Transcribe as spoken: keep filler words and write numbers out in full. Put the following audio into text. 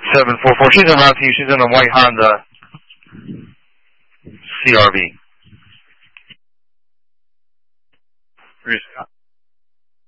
seven four four. She's en route to you. She's in a white Honda C R V.